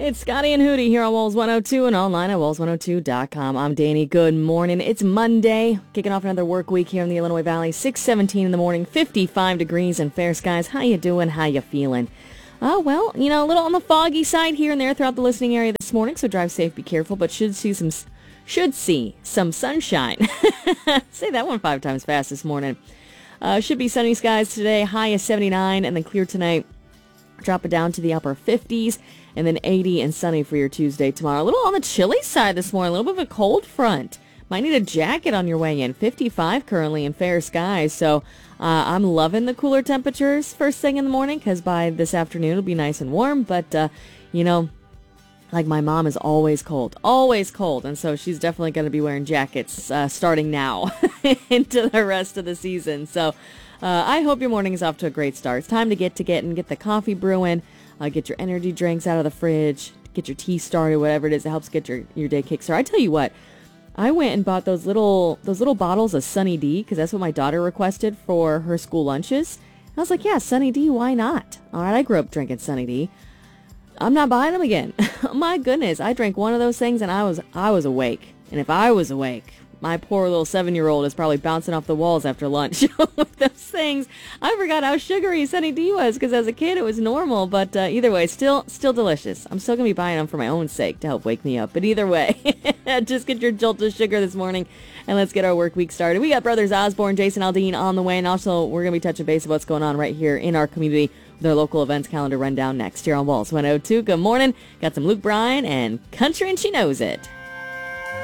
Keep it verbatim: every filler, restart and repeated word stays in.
It's Scotty and Hootie here on Walls one oh two and online at walls one oh two dot com. I'm Danny. Good morning. It's Monday, kicking off another work week here in the Illinois Valley. six seventeen in the morning, fifty-five degrees and fair skies. How you doing? How you feeling? Oh, well, you know, a little on the foggy side here and there throughout the listening area this morning, so drive safe, be careful, but should see some should see some sunshine. Say that one five times fast this morning. Uh, should be sunny skies today, high is seventy-nine, and then clear tonight. Drop it down to the upper fifties, and then eighty and sunny for your Tuesday tomorrow. A little on the chilly side this morning, a little bit of a cold front. Might need a jacket on your way in. fifty-five currently in fair skies, so uh, I'm loving the cooler temperatures first thing in the morning, because by this afternoon it'll be nice and warm, but, uh, you know, like my mom is always cold, always cold, and so she's definitely going to be wearing jackets uh, starting now into the rest of the season, so... Uh, I hope your morning is off to a great start. It's time to get to get and get the coffee brewing, uh, get your energy drinks out of the fridge, get your tea started, whatever it is that helps get your, your day kickstarted. I tell you what, I went and bought those little those little bottles of Sunny D, because that's what my daughter requested for her school lunches. I was like, yeah, Sunny D, why not? All right, I grew up drinking Sunny D. I'm not buying them again. My goodness, I drank one of those things and I was I was awake. And if I was awake, my poor little seven-year-old is probably bouncing off the walls after lunch with those things. I forgot how sugary Sunny D was, because as a kid it was normal. But uh, either way, still still delicious. I'm still going to be buying them for my own sake to help wake me up. But either way, just get your jolt of sugar this morning, and let's get our work week started. We got Brothers Osborne, Jason Aldean on the way, and also we're going to be touching base about what's going on right here in our community with our local events calendar rundown next here on Walls one oh two. Good morning. Got some Luke Bryan and Country and She Knows It.